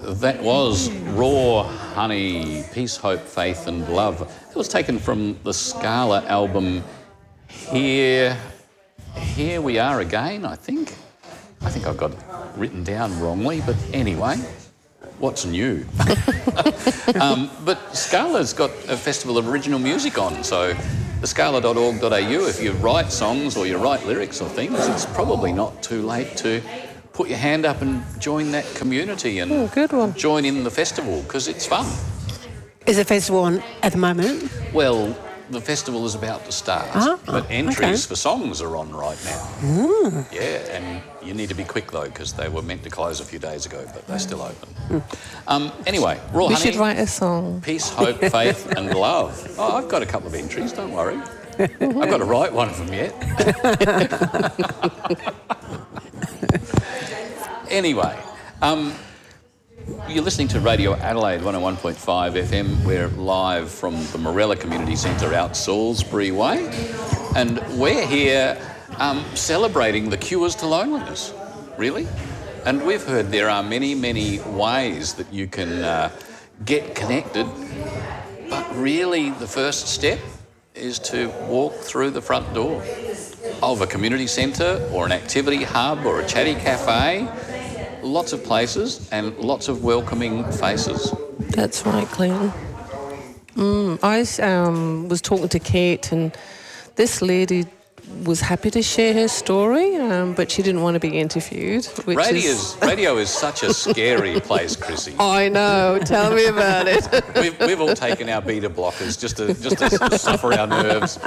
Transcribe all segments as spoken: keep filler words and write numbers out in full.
That was Raw Honey, Peace, Hope, Faith and Love. It was taken from the Scala album Here, Here We Are Again, I think. I think I've got it written down wrongly, but anyway, what's new? um, but Scala's got a festival of original music on, so the scala dot org dot a u, if you write songs or you write lyrics or things, it's probably not too late to put your hand up and join that community and oh, good one. join in the festival, because it's fun. Is the festival on at the moment? Well, the festival is about to start, ah, but entries okay. for songs are on right now. Mm. Yeah, and you need to be quick, though, because they were meant to close a few days ago, but they're still open. Mm. Um, anyway, Raw We Honey, should write a song. Peace, Hope, Faith and Love. Oh, I've got a couple of entries, don't worry. I've got to write one of them yet. Anyway, um, you're listening to Radio Adelaide one oh one point five F M. We're live from the Morella Community Centre out Salisbury Way. And we're here um, celebrating the cures to loneliness, really. And we've heard there are many, many ways that you can uh, get connected. But really, the first step is to walk through the front door of a community centre or an activity hub or a chatty cafe. Lots of places and lots of welcoming faces. That's right, Clayton. Mm, I um, was talking to Kate, and this lady was happy to share her story, um, but she didn't want to be interviewed. Which radio, is... is, radio is such a scary place, Chrissy. I know. Tell me about it. we've, we've all taken our beta blockers just to just to suffer our nerves.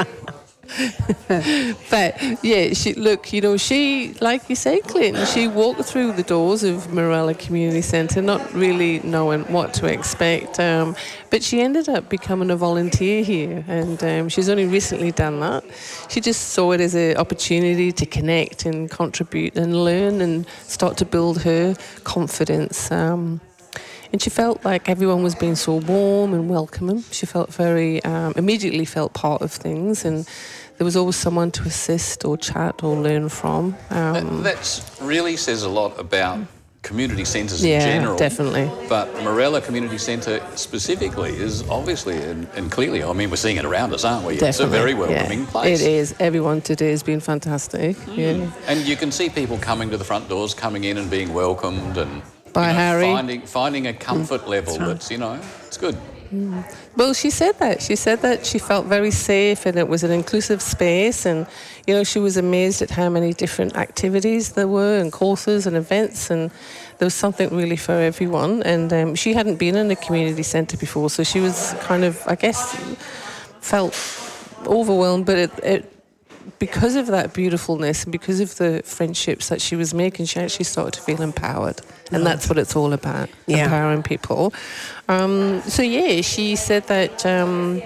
But yeah, she look, you know, she, like you say, Clinton, she walked through the doors of Morella Community Centre, not really knowing what to expect. Um, but she ended up becoming a volunteer here, and um, she's only recently done that. She just saw it as an opportunity to connect and contribute and learn and start to build her confidence. Um, And she felt like everyone was being so warm and welcoming. She felt very, um, immediately felt part of things, and there was always someone to assist or chat or learn from. Um, that really says a lot about community centres yeah, in general. Definitely. But Morella Community Centre specifically is obviously, and, and clearly, I mean, we're seeing it around us, aren't we? Definitely, it's a very welcoming yeah. place. It is. Everyone today has been fantastic. Mm. Yeah. And you can see people coming to the front doors, coming in and being welcomed and... By you know, Harry. Finding, finding a comfort mm, level that's, right. that's, you know, it's good. Mm. Well, she said that. She said that she felt very safe and it was an inclusive space, and, you know, she was amazed at how many different activities there were and courses and events, and there was something really for everyone. And um, she hadn't been in a community centre before, so she was kind of, I guess, felt overwhelmed, but it, it because of that beautifulness and because of the friendships that she was making, she actually started to feel empowered. And that's what it's all about, yeah. empowering people. Um, so, yeah, she said that, um,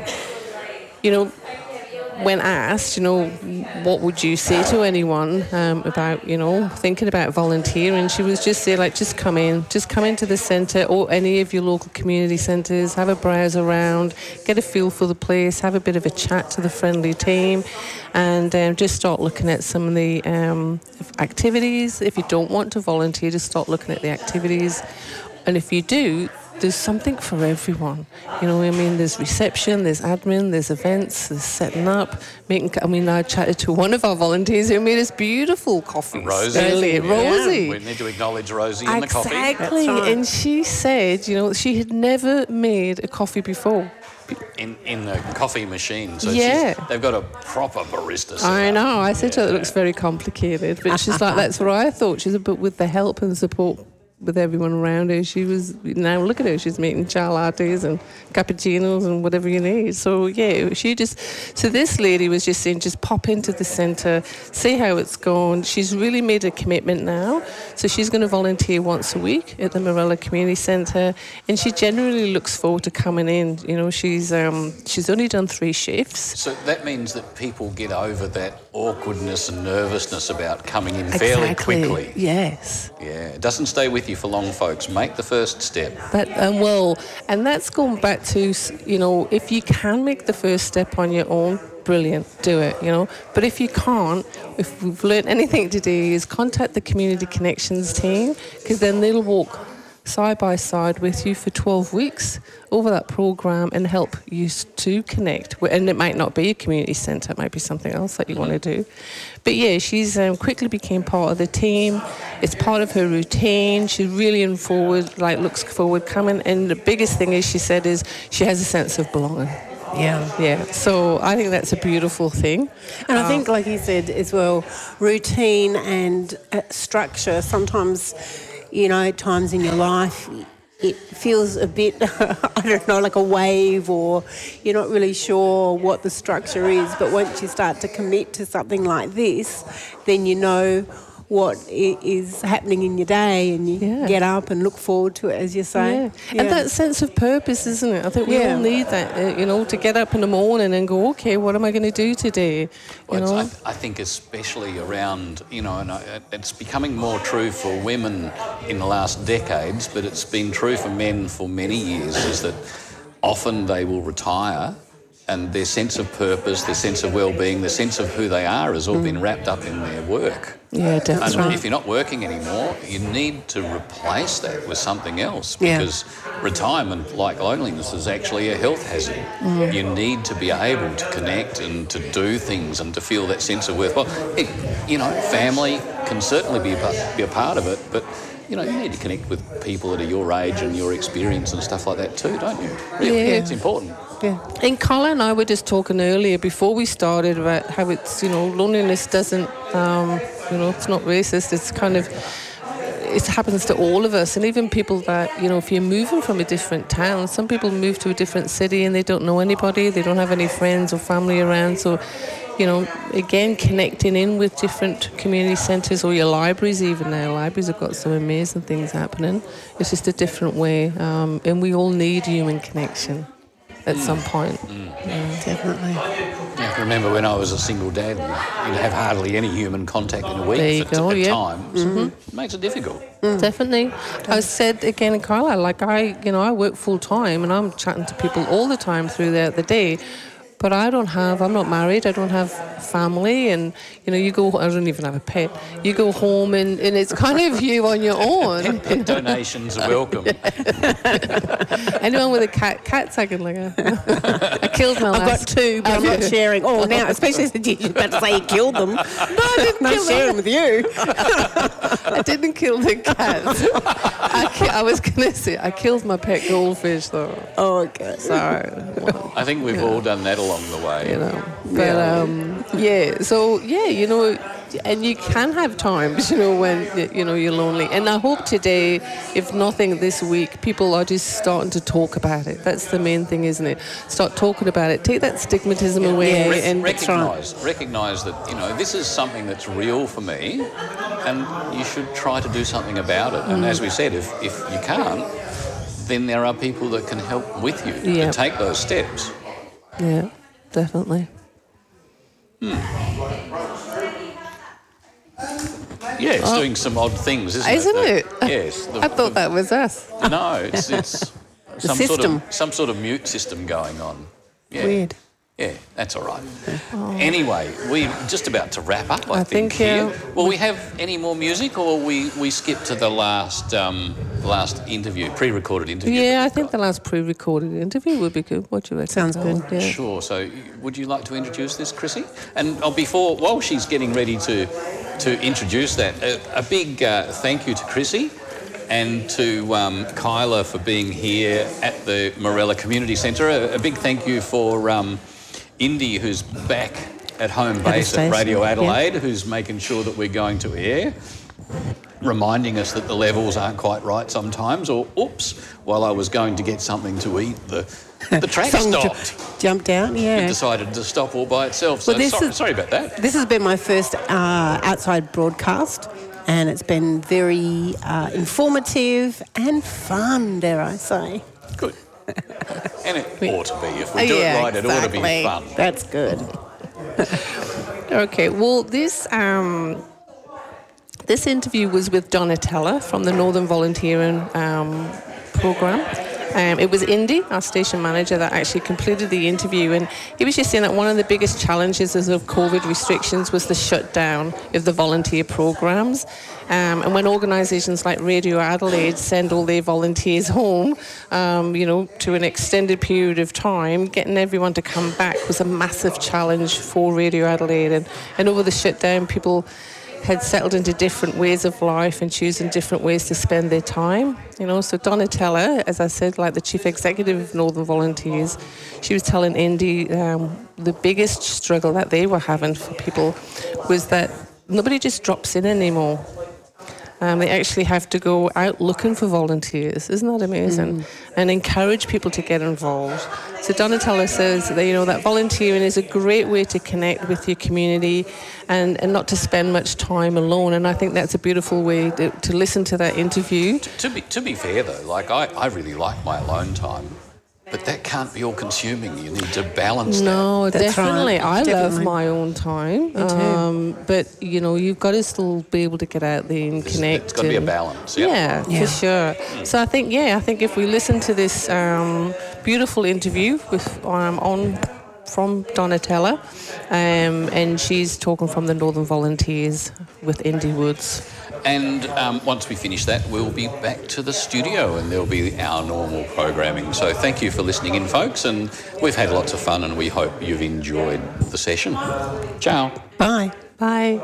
you know, when asked, you know, what would you say to anyone um, about, you know, thinking about volunteering, she was just say, like, just come in, just come into the centre or any of your local community centres, have a browse around, get a feel for the place, have a bit of a chat to the friendly team, and um, just start looking at some of the um, activities. If you don't want to volunteer, just start looking at the activities. And if you do, there's something for everyone. You know what I mean? There's reception, there's admin, there's events, there's setting up, making... I mean, I chatted to one of our volunteers who made us beautiful coffees. Rosie. Earlier. Yeah. Rosie. We need to acknowledge Rosie in exactly. the coffee. Exactly. Right. And she said, you know, she had never made a coffee before. In in the coffee machine. So yeah. she's, they've got a proper barista set I up. know. I said yeah. to her, it looks very complicated. But she's like, that's what I thought. She said, but with the help and support with everyone around her, she was, now look at her, she's making chai lattes and cappuccinos and whatever you need. So yeah, she just, so this lady was just saying, just pop into the centre, see how it's going. She's really made a commitment now, so she's going to volunteer once a week at the Morella Community Centre, and she generally looks forward to coming in. You know, she's um, she's only done three shifts. So that means that people get over that awkwardness and nervousness about coming in fairly exactly. quickly. Yes. Yeah, it doesn't stay with you for long, folks. Make the first step. But um, well, and that's going back to, you know, if you can make the first step on your own, brilliant, do it, you know. But if you can't, if we've learned anything today, is contact the Community Connections team, because then they'll walk side by side with you for twelve weeks over that program and help you to connect. And it might not be a community centre, it might be something else that you want to do. But yeah, she's um, quickly became part of the team. It's part of her routine. She's really in forward, like looks forward coming. And the biggest thing is, she said, is she has a sense of belonging. Yeah. Yeah. So I think that's a beautiful thing. And I Um, think, like you said as well, routine and uh, structure, sometimes, you know, at times in your life, it feels a bit, I don't know, like a wave, or you're not really sure what the structure is. But once you start to commit to something like this, then you know what i- is happening in your day, and you Yeah. get up and look forward to it, as you say. Yeah. And that sense of purpose, isn't it? I think we Yeah. all need that, uh, you know, to get up in the morning and go, okay, what am I going to do today? You Well, know? it's- I, I think especially around, you know, and I, it's becoming more true for women in the last decades, but it's been true for men for many years, is that often they will retire and their sense of purpose, their sense of well-being, their sense of who they are has all been wrapped up in their work. Yeah, that's And right. if you're not working anymore, you need to replace that with something else, Yeah. because retirement, like loneliness, is actually a health hazard. Mm. You need to be able to connect and to do things and to feel that sense of worthwhile. It, you know, family can certainly be a, part- be a part of it, but you know, you need to connect with people that are your age and your experience and stuff like that too, don't you? Really, Yeah. it's important. Yeah. And Carla and I were just talking earlier before we started about how it's, you know, loneliness doesn't, um, you know, it's not racist. It's kind of, it happens to all of us. And even people that, you know, if you're moving from a different town, some people move to a different city and they don't know anybody. They don't have any friends or family around. So, you know, again, connecting in with different community centres, or your libraries even now. Libraries have got some amazing things happening. It's just a different way. Um, and we all need human connection at some point. Definitely. I can remember when I was a single dad, you'd have hardly any human contact in a week There you for go, t- at yeah. times. It makes it difficult. Definitely. I said again, Carla, like I, you know, I work full time and I'm chatting to people all the time throughout the day. But I don't have, I'm not married, I don't have family, and, you know, you go, I don't even have a pet. You go home and, and it's kind of you on your own. Pet donations are welcome. Anyone with a cat, cats I can look at. I killed my I've got last. two, but I'm not sharing. Oh, now, especially since you're about to say you killed them. No, I didn't not kill sharing with you. I didn't kill the cats. I, ki- I was going to say, I killed my pet goldfish though. Oh, okay. Sorry. I think we've all done that along the way. You know, but um, yeah, so yeah, you know, and you can have times, you know, when you know you're lonely. And I hope today, if nothing this week, people are just starting to talk about it. That's the main thing, isn't it? Start talking about it. Take that stigmatism away, Re- and recognise, recognise that, you know, this is something that's real for me, and you should try to do something about it. And as we said, if if you can't, then there are people that can help with you Yeah. to take those steps. yeah, definitely. Yeah, it's doing some odd things, isn't, Isn't it? it? The- yes. the- I thought the- that was us. No, it's it's some sort system. of some sort of mute system going on. Yeah. Weird. Yeah, that's all right. Anyway, we're just about to wrap up, I, I think, think, here. yeah. Will we have any more music, or we, we skip to the last um, last interview, pre-recorded interview? Yeah, that I we've think the got? last pre-recorded interview would be good. What do you reckon? Sounds good. Yeah. Sure. So, would you like to introduce this, Chrissy? And oh, before, while she's getting ready to to introduce that, a, a big uh, thank you to Chrissy and to um, Kyla for being here at the Morella Community Centre. A, a big thank you for um, Indy, who's back at home base at station, Radio yeah. Adelaide, who's making sure that we're going to air, reminding us that the levels aren't quite right sometimes, or oops, while I was going to get something to eat, the the track Song ju- stopped. jumped out, It yeah. decided to stop all by itself. So Well, this sorry, is- sorry about that. This has been my first uh, outside broadcast, and it's been very uh, informative and fun, dare I say. Good. And it ought to be. If we Oh, do yeah, it right, it ought to be exactly. fun. That's good. Okay, well, this um, this interview was with Donatella from the Northern Volunteering um, Program, Um, it was Indy, our station manager, that actually completed the interview, and he was just saying that one of the biggest challenges of COVID restrictions was the shutdown of the volunteer programs. Um, and when organisations like Radio Adelaide send all their volunteers home, um, you know, to an extended period of time, getting everyone to come back was a massive challenge for Radio Adelaide. And, and over the shutdown, people had settled into different ways of life and choosing different ways to spend their time. You know, so Donatella, as I said, like the chief executive of Northern Volunteers, she was telling Indy um, the biggest struggle that they were having for people was that nobody just drops in anymore. Um, they actually have to go out looking for volunteers. Isn't that amazing? Mm. And encourage people to get involved. So Donatella says that, you know, that volunteering is a great way to connect with your community and, and not to spend much time alone. And I think that's a beautiful way to, to listen to that interview. To, to be to be fair though, like I, I really like my alone time. But that can't be all-consuming. You need to balance no, that. No, definitely. Right. I Definitely. love my own time. Me too. Um, but, you know, you've got to still be able to get out there and It's, connect. It's got to be a balance. Yeah, yeah, yeah. for sure. So I think, yeah, I think if we listen to this um, beautiful interview with um, on from Donatella, um, and she's talking from the Northern Volunteers with Indy Woods. And um, once we finish that, we'll be back to the studio and there'll be our normal programming. So thank you for listening in, folks, and we've had lots of fun and we hope you've enjoyed the session. Ciao. Bye. Bye.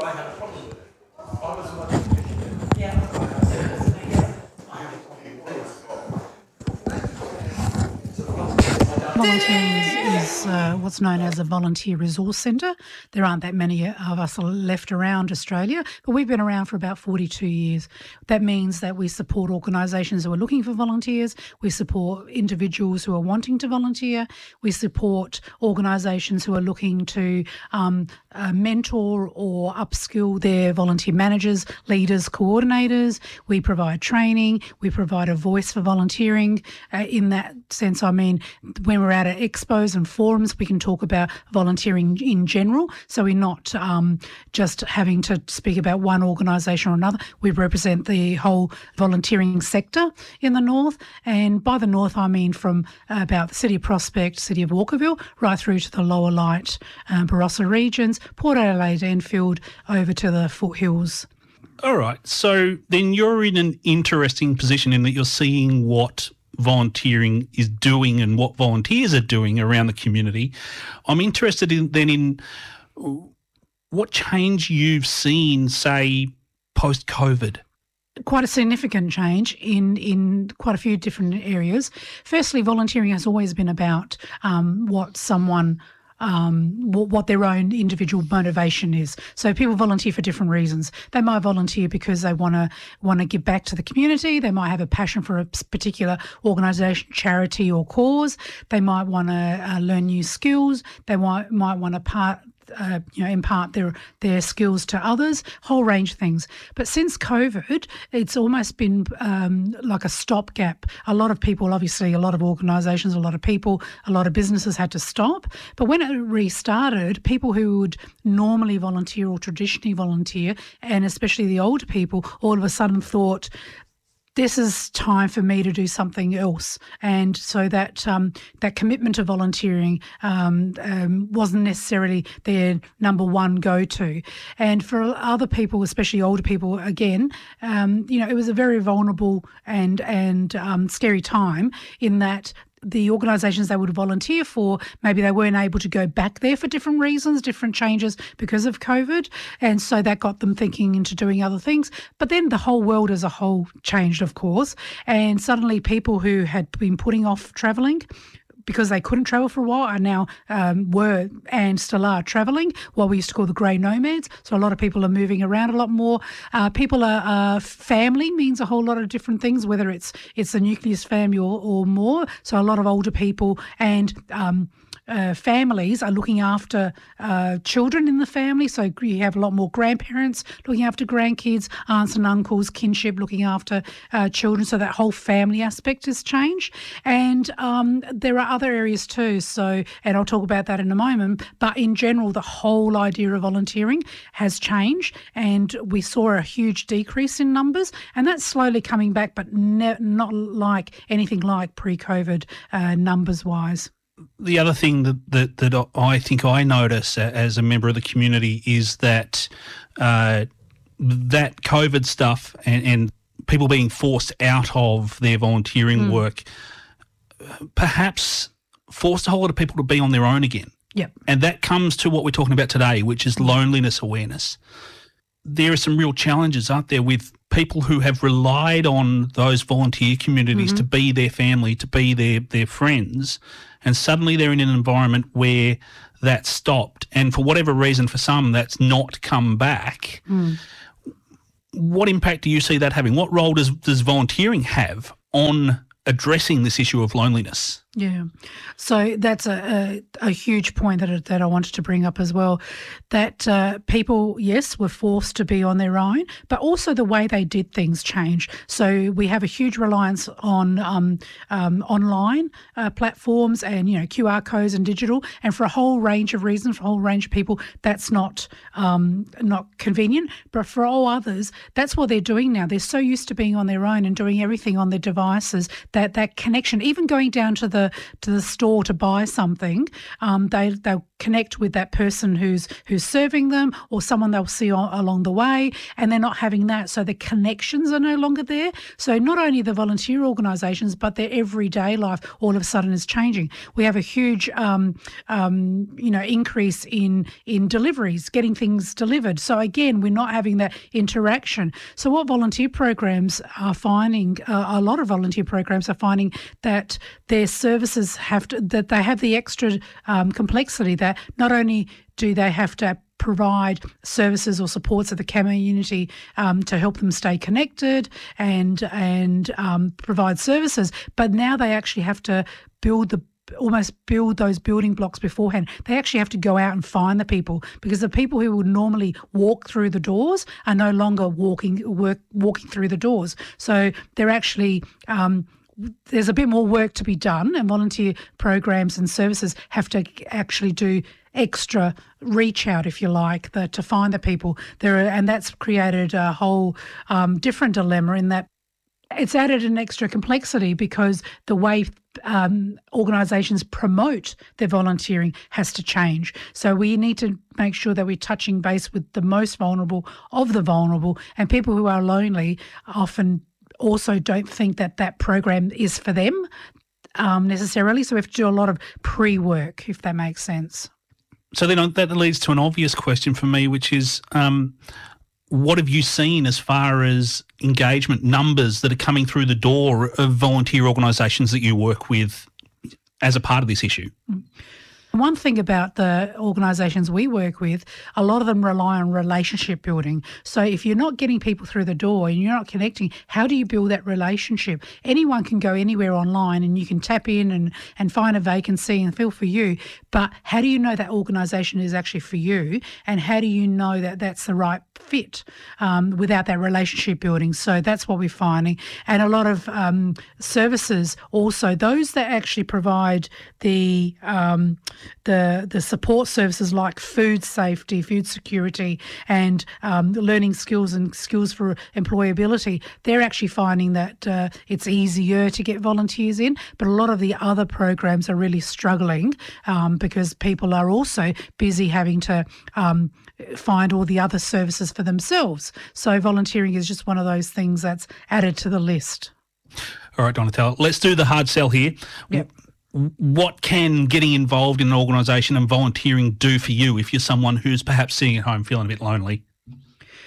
Volunteering is, is uh, what's known as a volunteer resource centre. There aren't that many of us left around Australia, but we've been around for about forty-two years. That means that we support organisations who are looking for volunteers, we support individuals who are wanting to volunteer, we support organisations who are looking to um, uh, mentor or upskill their volunteer managers, leaders, coordinators. We provide training, we provide a voice for volunteering. Uh, in that sense, I mean, when we're out at expos and forums, we can talk about volunteering in general. So we're not um, just having to speak about one organisation or another. We represent the whole volunteering sector in the north. And by the north, I mean from about the City of Prospect, City of Walkerville, right through to the Lower Light, um, Barossa regions, Port Adelaide, Enfield, over to the foothills. All right. So then you're in an interesting position in that you're seeing what volunteering is doing and what volunteers are doing around the community. I'm interested in then in what change you've seen, say, post-COVID. Quite a significant change in, in quite a few different areas. Firstly, volunteering has always been about um, what someone Um, what their own individual motivation is. So people volunteer for different reasons. They might volunteer because they want to want to give back to the community. They might have a passion for a particular organisation, charity or cause. They might want to uh, learn new skills. They might might want to part. Uh, you know, impart their their skills to others, whole range of things. But since COVID, it's almost been um, like a stopgap. A lot of people, obviously, a lot of organisations, a lot of people, a lot of businesses had to stop. But when it restarted, people who would normally volunteer or traditionally volunteer, and especially the older people, all of a sudden thought, this is time for me to do something else. And so that um, that commitment to volunteering um, um, wasn't necessarily their number one go-to. And for other people, especially older people, again, um, you know, it was a very vulnerable and, and um, scary time in that the organisations they would volunteer for, maybe they weren't able to go back there for different reasons, different changes because of COVID. And so that got them thinking into doing other things. But then the whole world as a whole changed, of course. And suddenly people who had been putting off travelling because they couldn't travel for a while are now um, were and still are travelling, what we used to call the grey nomads. So a lot of people are moving around a lot more. Uh, people are uh, family means a whole lot of different things, whether it's it's a nucleus family or, or more. So a lot of older people and um, uh, families are looking after uh, children in the family. So you have a lot more grandparents looking after grandkids, aunts and uncles, kinship looking after uh, children. So that whole family aspect has changed. And um, there are other areas too. So, and I'll talk about that in a moment. But in general, the whole idea of volunteering has changed, and we saw a huge decrease in numbers, and that's slowly coming back, but ne- not like anything like pre-COVID uh, numbers-wise. The other thing that, that that I think I notice as a member of the community is that uh, that COVID stuff and, and people being forced out of their volunteering mm. work perhaps forced a whole lot of people to be on their own again. Yep. And that comes to what we're talking about today, which is loneliness awareness. There are some real challenges, aren't there, with people who have relied on those volunteer communities mm-hmm. to be their family, to be their, their friends, and suddenly they're in an environment where that's stopped, and for whatever reason, for some, that's not come back. Mm. What impact do you see that having? What role does, does volunteering have on addressing this issue of loneliness? Yeah, so that's a, a, a huge point that that I wanted to bring up as well, that uh, people, yes, were forced to be on their own, but also the way they did things changed. So we have a huge reliance on um, um, online uh, platforms and, you know, Q R codes and digital, and for a whole range of reasons, for a whole range of people, that's not um, not convenient. But for all others, that's what they're doing now. They're so used to being on their own and doing everything on their devices that that connection, even going down to the to the store to buy something, um, they they'll connect with that person who's who's serving them, or someone they'll see on, along the way, and they're not having that, so the connections are no longer there. So not only the volunteer organisations, but their everyday life all of a sudden is changing. We have a huge um, um, you know increase in in deliveries, getting things delivered. So again, we're not having that interaction. So what volunteer programs are finding, uh, a lot of volunteer programs are finding that their services have to, that they have the extra um, complexity that not only do they have to provide services or supports of the community um, to help them stay connected and and um, provide services, but now they actually have to build the almost build those building blocks beforehand. They actually have to go out and find the people, because the people who would normally walk through the doors are no longer walking work walking through the doors. So they're actually um, there's a bit more work to be done, and volunteer programs and services have to actually do extra reach out, if you like, the, to find the people there, are, and that's created a whole um, different dilemma in that it's added an extra complexity, because the way um, organisations promote their volunteering has to change. So we need to make sure that we're touching base with the most vulnerable of the vulnerable, and people who are lonely often also don't think that that program is for them um, necessarily. So we have to do a lot of pre-work, if that makes sense. So then that leads to an obvious question for me, which is um, what have you seen as far as engagement numbers that are coming through the door of volunteer organisations that you work with as a part of this issue? Mm. One thing about the organisations we work with, a lot of them rely on relationship building. So if you're not getting people through the door and you're not connecting, how do you build that relationship? Anyone can go anywhere online and you can tap in and, and find a vacancy and fill for you. But how do you know that organisation is actually for you? And how do you know that that's the right fit um, without that relationship building? So that's what we're finding. And a lot of um, services also, those that actually provide the um, the the support services like food safety, food security, and um, learning skills and skills for employability, they're actually finding that uh, it's easier to get volunteers in. But a lot of the other programs are really struggling um, because people are also busy having to um, find all the other services for themselves. So volunteering is just one of those things that's added to the list. All right, Donatella, let's do the hard sell here. Yep. What can getting involved in an organisation and volunteering do for you if you're someone who's perhaps sitting at home feeling a bit lonely?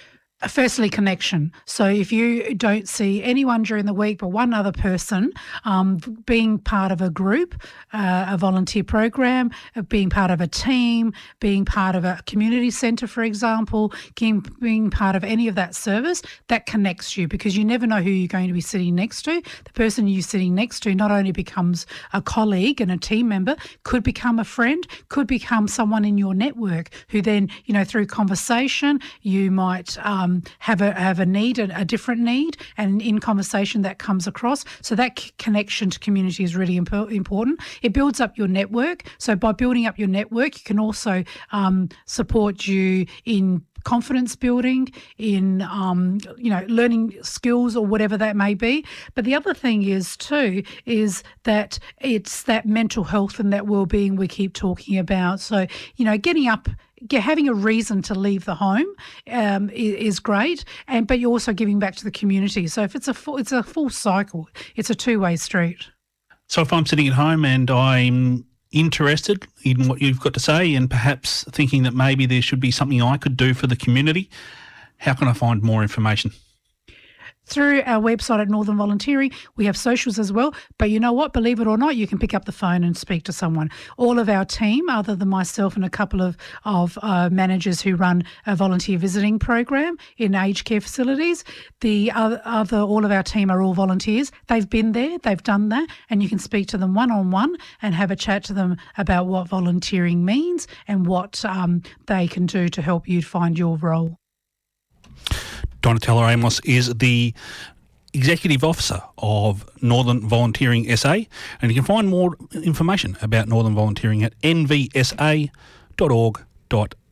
Firstly, connection. So if you don't see anyone during the week but one other person, um, being part of a group, uh, a volunteer program, uh, being part of a team, being part of a community centre, for example, being, being part of any of that service, that connects you, because you never know who you're going to be sitting next to. The person you're sitting next to not only becomes a colleague and a team member, could become a friend, could become someone in your network who then, you know, through conversation, you might um, have a have a need, a, a different need, and in conversation that comes across. So that c- connection to community is really imp- important. It builds up your network. So by building up your network, you can also um, support you in confidence building, in um, you know, learning skills or whatever that may be. But the other thing is too is that it's that mental health and that well-being we keep talking about. So, you know, getting up, get, having a reason to leave the home um, is, is great, and but you're also giving back to the community. So if it's a full, it's a full cycle. It's a two-way street. So if I'm sitting at home and I'm interested in what you've got to say and perhaps thinking that maybe there should be something I could do for the community, how can I find more information? Through our website at Northern Volunteering. We have socials as well. But you know what? Believe it or not, you can pick up the phone and speak to someone. All of our team, other than myself and a couple of, of uh, managers who run a volunteer visiting program in aged care facilities, the other, other, all of our team are all volunteers. They've been there, they've done that, and you can speak to them one-on-one and have a chat to them about what volunteering means and what um, they can do to help you find your role. Donatella Amos is the Executive Officer of Northern Volunteering S A, and you can find more information about Northern Volunteering at n v s a dot org dot